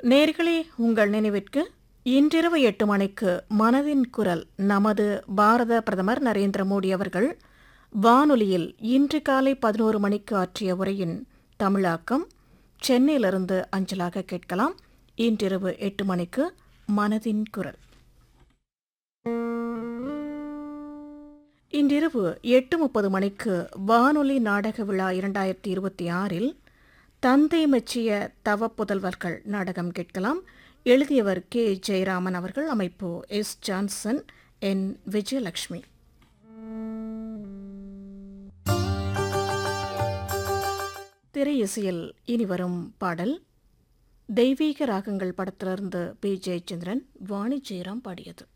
நேர்களே, உங்கள் நினைவிற்கு இன்றிரவு 8 மணிக்கு மனதின் குரல் நமது பாரத பிரதமர் நரேந்திர மோடி அவர்கள் வானொலியில் இன்று காலை 11 மணிக்கு ஆற்றிய உரையின் தமிழாக்கம் சென்னையிலிருந்து அஞ்சலாக கேட்கலாம். இன்றிரவு 8 மணிக்கு மனதின் குரல். இன்றிரவு 8:30 மணிக்கு வானொலி நாடக விழா 2026 தந்தை மெச்சிய தவப்புதல்வர்கள் நாடகம் கேட்கலாம். எழுதியவர் கே. ஜெயராமன் அவர்கள். அமைப்பு எஸ். ஜான்சன், என். விஜயலட்சுமி. திரையிசையில் இனி வரும் பாடல் தெய்வீக ராகங்கள் படத்திலிருந்து பி. ஜெயச்சந்திரன், வாணி ஜெயராம் பாடியது.